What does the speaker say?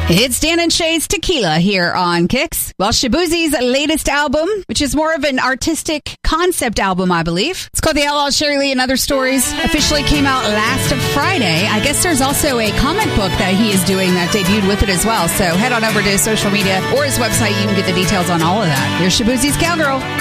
It's Dan and Shay's Tequila here on Kicks. Well, Shaboozie's latest album, which is more of an artistic concept album, I believe. It's called The Outlaw Sherry Lee and Other Stories. Officially came out last Friday. I guess there's also a comic book that he is doing that debuted with it as well. So head on over to his social media or his website. You can get the details on all of that. Here's Shaboozie's Cowgirl.